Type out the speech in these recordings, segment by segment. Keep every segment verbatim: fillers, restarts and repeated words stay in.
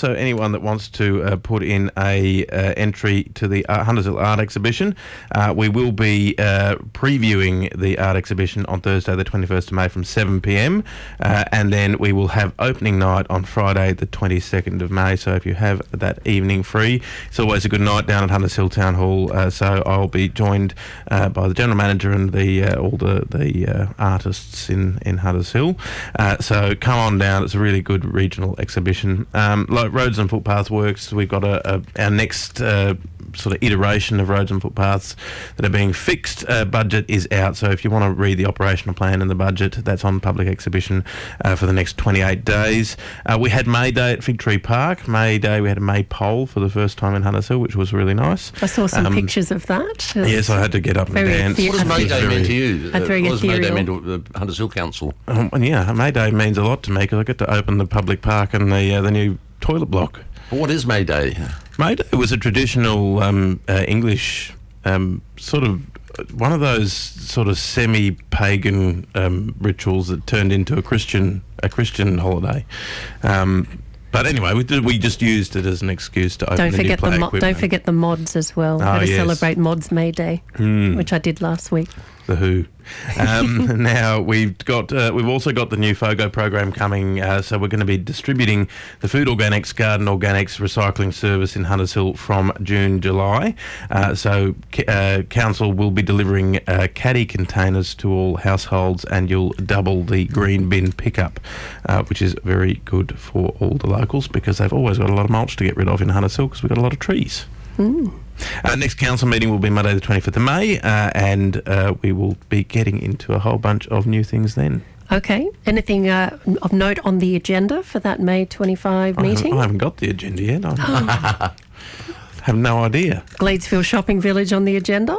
so anyone that wants to uh, put in a uh, entry to the uh, Hunters Hill Art Exhibition, uh, we will be uh, previewing the art exhibition on Thursday the twenty-first of May from seven p m uh, and then we will have opening night on Friday the twenty-second of May. So if you have that evening free, it's always a good night down at Hunters Hill Town Hall. Uh, so I'll be joined uh, by the General Manager and the uh, all the, the uh, artists in, in Hunters Hill. Uh, so come on down. It's a really good regional exhibition. Um, like Roads and Footpath Works, we've got a, a our next uh, sort of iteration of roads and footpaths that are being fixed. Uh, budget is out, so if you want to read the operational plan and the budget, that's on public exhibition uh, for the next twenty-eight days. Uh, we had May Day at Fig Tree Park. May Day we had a May pole for the first time in Hunters Hill, which was really nice. I saw some um, pictures of that. It yes, I had to get up and dance. What does May Day mean to you? Uh, what does May Day mean to the Hunters Hill Council? Um, yeah, May Day means a lot to me because I get to open the public park and the uh, the new toilet block. But what is May Day? May Day was a traditional um, uh, English um, sort of one of those sort of semi-pagan um, rituals that turned into a Christian a Christian holiday. Um, But anyway, we, did, we just used it as an excuse to open don't the forget new play the mo- equipment. Don't forget the mods as well. Oh, How to yes. celebrate Mods May Day, mm. which I did last week. The Who. Um, now we've got uh, we've also got the new FOGO program coming, uh, so we're going to be distributing the Food Organics Garden Organics recycling service in Hunters Hill from June, July. Uh, so uh, council will be delivering uh, caddy containers to all households, and you'll double the green bin pickup, uh, which is very good for all the locals because they've always got a lot of mulch to get rid of in Hunters Hill because we've got a lot of trees. Mm. Uh, next council meeting will be Monday the twenty-fifth of May, uh, and uh, we will be getting into a whole bunch of new things then. Okay. Anything uh, of note on the agenda for that May twenty-fifth meeting? I haven't, I haven't got the agenda yet. I have no idea. Gladesville Shopping Village on the agenda?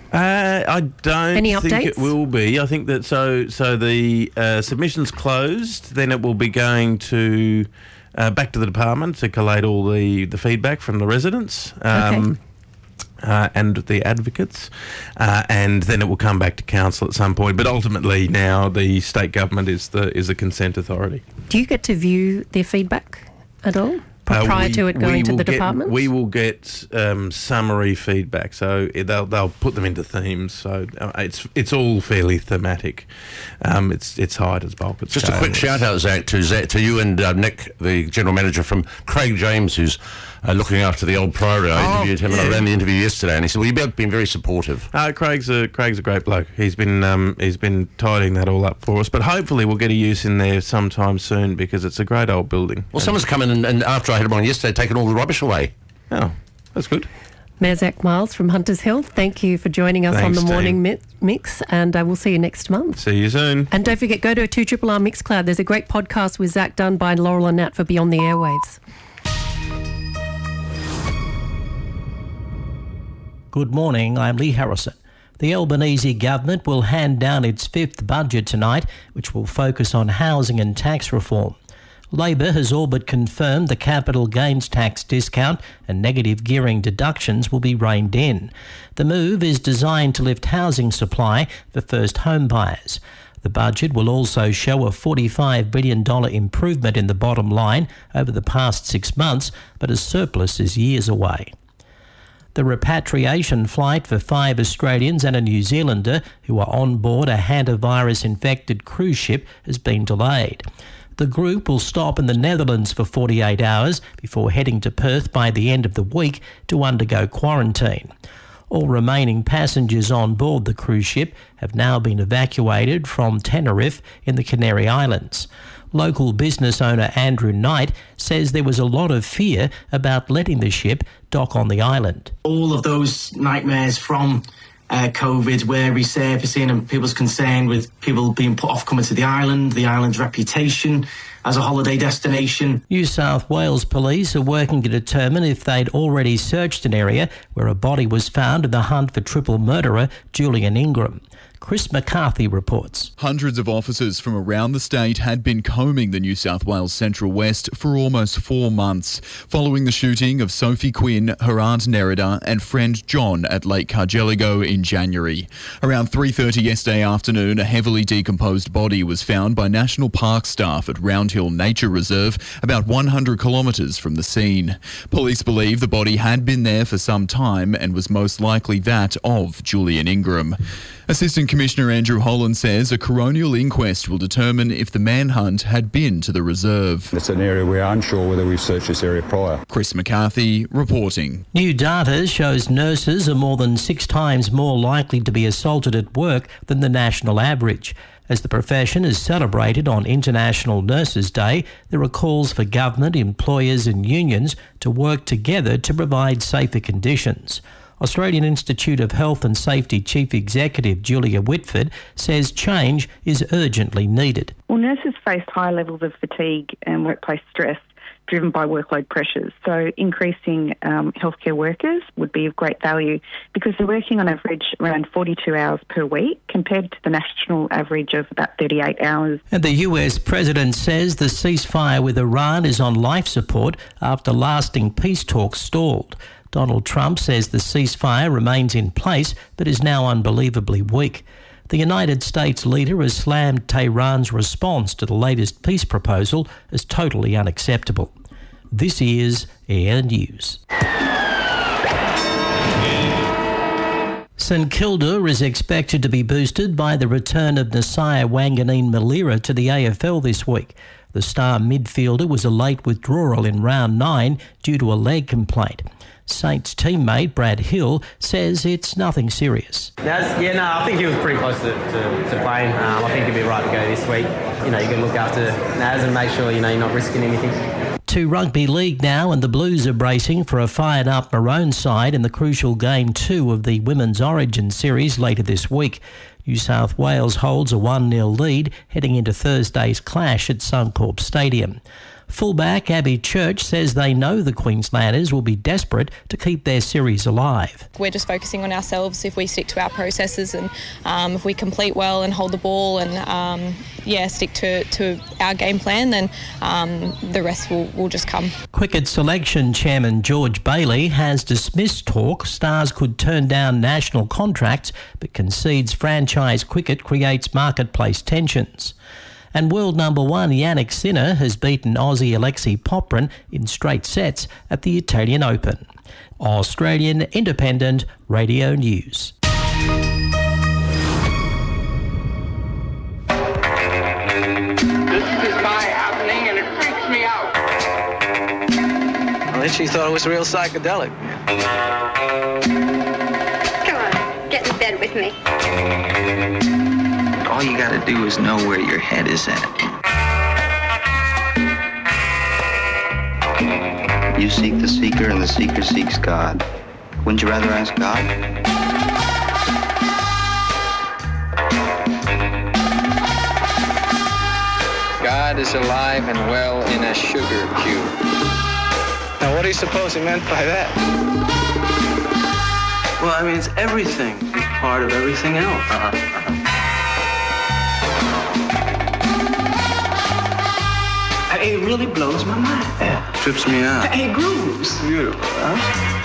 Uh, I don't Any think updates? it will be. I think that so. So the uh, submission's closed. Then it will be going to uh, back to the department to collate all the, the feedback from the residents. Um, Okay. Uh, and the advocates, uh, and then it will come back to council at some point. But ultimately, now the state government is the is the consent authority. Do you get to view their feedback at all prior Uh, we- to it going we to will the get- department? We will get um, summary feedback, so it- they'll they'll put them into themes. So uh, it's it's all fairly thematic. Um, it's it's height, it's bulk, it's Just a quick shout out, Zach, to Zach, to you and uh, Nick, the general manager, from Craig James, who's uh, looking after the old Priory. I Oh, interviewed him yeah. and I ran the interview yesterday, and he said, "Well, you've been very supportive." Uh, Craig's a Craig's a great bloke. He's been um, he's been tidying that all up for us. But hopefully we'll get a use in there sometime soon because it's a great old building. Well, someone's come in and, and after I had him on yesterday, taken all the rubbish away. Oh, that's good. Mayor Zach Miles from Hunters Hill, thank you for joining us Thanks, on the morning team. mi- mix, and uh, we'll see you next month. See you soon. And don't forget, go to two R R R Mixcloud. There's a great podcast with Zach done by Laurel and Nat for Beyond the Airwaves. Good morning, I'm Lee Harrison. The Albanese government will hand down its fifth budget tonight, which will focus on housing and tax reform. Labor has all but confirmed the capital gains tax discount and negative gearing deductions will be reined in. The move is designed to lift housing supply for first home buyers. The budget will also show a forty-five billion dollars improvement in the bottom line over the past six months, but a surplus is years away. The repatriation flight for five Australians and a New Zealander who are on board a hantavirus-infected cruise ship has been delayed. The group will stop in the Netherlands for forty-eight hours before heading to Perth by the end of the week to undergo quarantine. All remaining passengers on board the cruise ship have now been evacuated from Tenerife in the Canary Islands. Local business owner Andrew Knight says there was a lot of fear about letting the ship dock on the island. All of those nightmares from uh, COVID were resurfacing, and people's concern with people being put off coming to the island, the island's reputation as a holiday destination. New South Wales police are working to determine if they'd already searched an area where a body was found in the hunt for triple murderer Julian Ingram. Chris McCarthy reports. Hundreds of officers from around the state had been combing the New South Wales Central West for almost four months, following the shooting of Sophie Quinn, her aunt Nerida and friend John at Lake Cargelligo in January. Around three thirty yesterday afternoon, a heavily decomposed body was found by National Park staff at Round Hill Nature Reserve, about one hundred kilometres from the scene. Police believe the body had been there for some time and was most likely that of Julian Ingram. Assistant Commissioner Andrew Holland says a coronial inquest will determine if the manhunt had been to the reserve. It's an area we are unsure whether we've searched this area prior. Chris McCarthy reporting. New data shows nurses are more than six times more likely to be assaulted at work than the national average. As the profession is celebrated on International Nurses Day, there are calls for government, employers and unions to work together to provide safer conditions. Australian Institute of Health and Safety Chief Executive Julia Whitford says change is urgently needed. Well, nurses face high levels of fatigue and workplace stress driven by workload pressures. So increasing um, healthcare workers would be of great value because they're working on average around forty-two hours per week compared to the national average of about thirty-eight hours. And the U S president says the ceasefire with Iran is on life support after lasting peace talks stalled. Donald Trump says the ceasefire remains in place but is now unbelievably weak. The United States leader has slammed Tehran's response to the latest peace proposal as totally unacceptable. This is Air News. St Kilda is expected to be boosted by the return of Nasiah Wanganeen-Malira to the A F L this week. The star midfielder was a late withdrawal in round nine due to a leg complaint. Saints teammate Brad Hill says it's nothing serious. Naz, yeah, no, I think he was pretty close to, to, to playing. Um, I think he'd be right to go this week. You know, you got to look after Naz and make sure, you know, you're not risking anything. To rugby league now, and the Blues are bracing for a fired-up Maroon side in the crucial game two of the Women's Origin Series later this week. New South Wales holds a one nil lead heading into Thursday's clash at Suncorp Stadium. Fullback Abby Church says they know the Queenslanders will be desperate to keep their series alive. We're just focusing on ourselves. If we stick to our processes and um, if we complete well and hold the ball and um, yeah, stick to, to our game plan, then um, the rest will, will just come. Cricket Selection Chairman George Bailey has dismissed talk Stars could turn down national contracts but concedes franchise cricket creates marketplace tensions. And world number one Yannick Sinner has beaten Aussie Alexei Poprin in straight sets at the Italian Open. Australian Independent Radio News. This is my happening and it freaks me out. I literally thought it was real psychedelic. Come on, get in bed with me. All you gotta do is know where your head is at. You seek the seeker and the seeker seeks God. Wouldn't you rather ask God? God is alive and well in a sugar cube. Now, what do you suppose he meant by that? Well, I mean, it's everything. It's part of everything else. Uh-huh. Uh-huh. It really blows my mind. Yeah, trips me out. It grooves. Beautiful, huh?